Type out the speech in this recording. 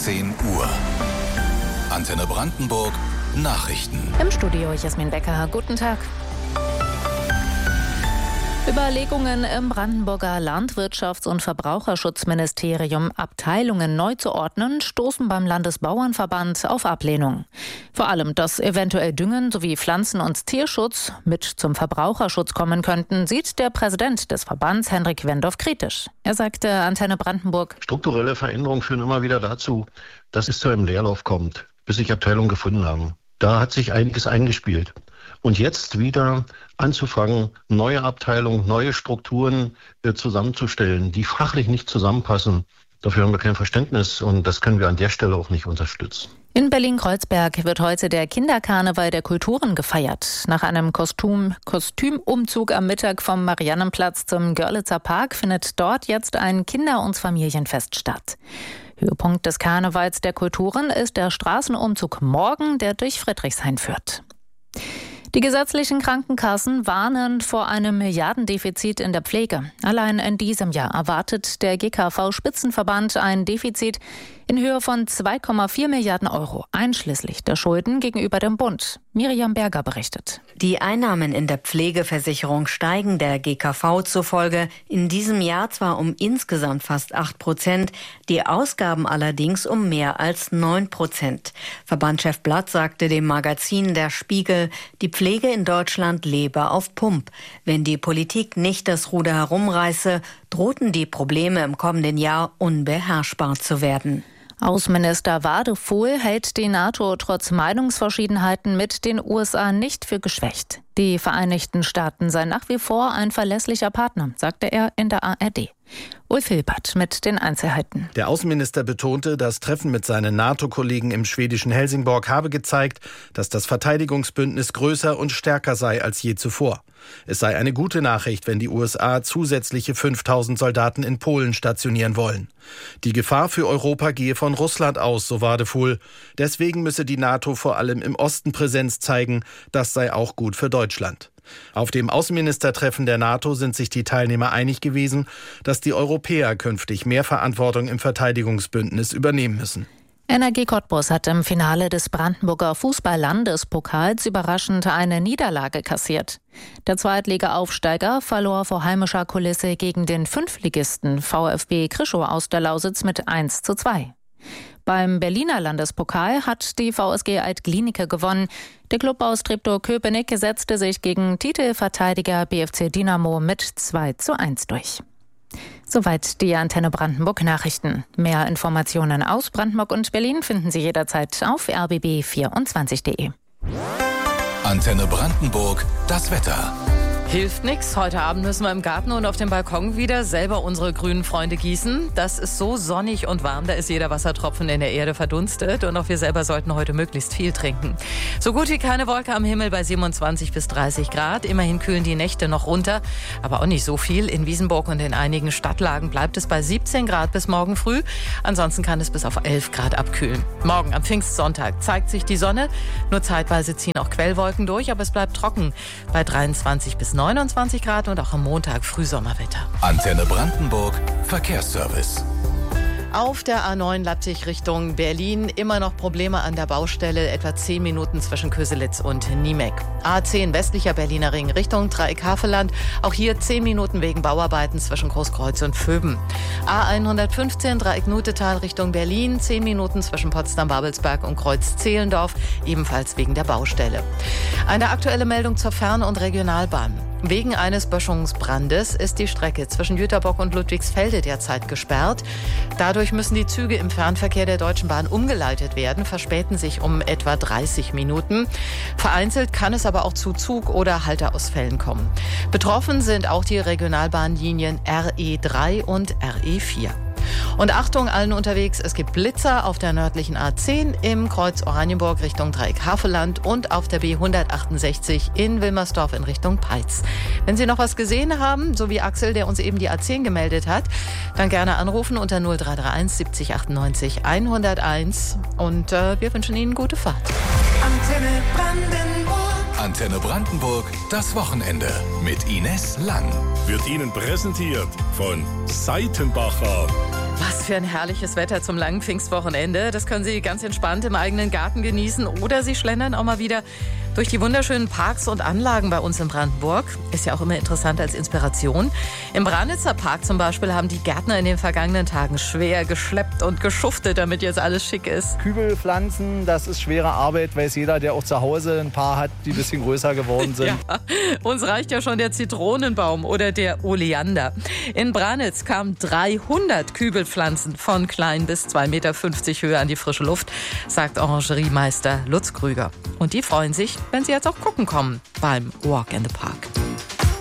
10 Uhr. Antenne Brandenburg Nachrichten. Im Studio Jasmin Becker. Guten Tag. Überlegungen im Brandenburger Landwirtschafts- und Verbraucherschutzministerium, Abteilungen neu zu ordnen, stoßen beim Landesbauernverband auf Ablehnung. Vor allem, dass eventuell Düngen sowie Pflanzen- und Tierschutz mit zum Verbraucherschutz kommen könnten, sieht der Präsident des Verbands, Henrik Wendorf, kritisch. Er sagte Antenne Brandenburg: Strukturelle Veränderungen führen immer wieder dazu, dass es zu einem Leerlauf kommt, bis sich Abteilungen gefunden haben. Da hat sich einiges eingespielt. Und jetzt wieder anzufangen, neue Abteilungen, neue Strukturen zusammenzustellen, die fachlich nicht zusammenpassen, dafür haben wir kein Verständnis und das können wir an der Stelle auch nicht unterstützen. In Berlin-Kreuzberg wird heute der Kinderkarneval der Kulturen gefeiert. Nach einem Kostümumzug am Mittag vom Mariannenplatz zum Görlitzer Park findet dort jetzt ein Kinder- und Familienfest statt. Höhepunkt des Karnevals der Kulturen ist der Straßenumzug morgen, der durch Friedrichshain führt. Die gesetzlichen Krankenkassen warnen vor einem Milliardendefizit in der Pflege. Allein in diesem Jahr erwartet der GKV-Spitzenverband ein Defizit in Höhe von 2,4 Milliarden Euro, einschließlich der Schulden gegenüber dem Bund. Miriam Berger berichtet. Die Einnahmen in der Pflegeversicherung steigen der GKV zufolge in diesem Jahr zwar um insgesamt fast 8%, die Ausgaben allerdings um mehr als 9%. Verbandschef Blatt sagte dem Magazin Der Spiegel, die Pflege in Deutschland lebe auf Pump. Wenn die Politik nicht das Ruder herumreiße, drohten die Probleme im kommenden Jahr unbeherrschbar zu werden. Außenminister Wadefuhl hält die NATO trotz Meinungsverschiedenheiten mit den USA nicht für geschwächt. Die Vereinigten Staaten seien nach wie vor ein verlässlicher Partner, sagte er in der ARD. Ulf Hilbert mit den Einzelheiten. Der Außenminister betonte, das Treffen mit seinen NATO-Kollegen im schwedischen Helsingborg habe gezeigt, dass das Verteidigungsbündnis größer und stärker sei als je zuvor. Es sei eine gute Nachricht, wenn die USA zusätzliche 5.000 Soldaten in Polen stationieren wollen. Die Gefahr für Europa gehe von Russland aus, so Wadefuhl. Deswegen müsse die NATO vor allem im Osten Präsenz zeigen. Das sei auch gut für Deutschland. Auf dem Außenministertreffen der NATO sind sich die Teilnehmer einig gewesen, dass die Europäer künftig mehr Verantwortung im Verteidigungsbündnis übernehmen müssen. Energie Cottbus hat im Finale des Brandenburger Fußball-Landespokals überraschend eine Niederlage kassiert. Der Zweitliga-Aufsteiger verlor vor heimischer Kulisse gegen den Fünftligisten VfB Krischow aus der Lausitz mit 1:2. Beim Berliner Landespokal hat die VSG Alt-Glienicke gewonnen. Der Klub aus Treptow-Köpenick setzte sich gegen Titelverteidiger BFC Dynamo mit 2:1 durch. Soweit die Antenne Brandenburg Nachrichten. Mehr Informationen aus Brandenburg und Berlin finden Sie jederzeit auf rbb24.de. Antenne Brandenburg, das Wetter. Hilft nix. Heute Abend müssen wir im Garten und auf dem Balkon wieder selber unsere grünen Freunde gießen. Das ist so sonnig und warm, da ist jeder Wassertropfen in der Erde verdunstet. Und auch wir selber sollten heute möglichst viel trinken. So gut wie keine Wolke am Himmel bei 27 bis 30 Grad. Immerhin kühlen die Nächte noch runter, aber auch nicht so viel. In Wiesenburg und in einigen Stadtlagen bleibt es bei 17 Grad bis morgen früh. Ansonsten kann es bis auf 11 Grad abkühlen. Morgen am Pfingstsonntag zeigt sich die Sonne. Nur zeitweise ziehen auch Quellwolken durch, aber es bleibt trocken bei 23 bis 29 Grad und auch am Montag Frühsommerwetter. Antenne Brandenburg Verkehrsservice. Auf der A9 Leipzig Richtung Berlin immer noch Probleme an der Baustelle, etwa 10 Minuten zwischen Köselitz und Niemek. A10 westlicher Berliner Ring Richtung Dreieck Havelland, auch hier 10 Minuten wegen Bauarbeiten zwischen Großkreuz und Vöben. A115 Dreieck Nutetal Richtung Berlin, 10 Minuten zwischen Potsdam-Babelsberg und Kreuz-Zehlendorf, ebenfalls wegen der Baustelle. Eine aktuelle Meldung zur Fern- und Regionalbahn. Wegen eines Böschungsbrandes ist die Strecke zwischen Jüterbock und Ludwigsfelde derzeit gesperrt. Dadurch müssen die Züge im Fernverkehr der Deutschen Bahn umgeleitet werden, verspäten sich um etwa 30 Minuten. Vereinzelt kann es aber auch zu Zug- oder Halteausfällen kommen. Betroffen sind auch die Regionalbahnlinien RE3 und RE4. Und Achtung allen unterwegs, es gibt Blitzer auf der nördlichen A10 im Kreuz Oranienburg Richtung Dreieck Havelland und auf der B168 in Wilmersdorf in Richtung Peitz. Wenn Sie noch was gesehen haben, so wie Axel, der uns eben die A10 gemeldet hat, dann gerne anrufen unter 0331 70 98 101 und wir wünschen Ihnen gute Fahrt. Antenne Brandenburg. Antenne Brandenburg, das Wochenende mit Ines Lang. Wird Ihnen präsentiert von Seitenbacher. Was für ein herrliches Wetter zum langen Pfingstwochenende. Das können Sie ganz entspannt im eigenen Garten genießen oder Sie schlendern auch mal wieder durch die wunderschönen Parks und Anlagen bei uns in Brandenburg. Ist ja auch immer interessant als Inspiration. Im Branitzer Park zum Beispiel haben die Gärtner in den vergangenen Tagen schwer geschleppt und geschuftet, damit jetzt alles schick ist. Kübelpflanzen, das ist schwere Arbeit, weiß jeder, der auch zu Hause ein paar hat, die ein bisschen größer geworden sind. Ja, uns reicht ja schon der Zitronenbaum oder der Oleander. In Branitz kamen 300 Kübelpflanzen von klein bis 2,50 Meter Höhe an die frische Luft, sagt Orangeriemeister Lutz Krüger. Und die freuen sich, wenn sie jetzt auch gucken kommen beim Walk in the Park.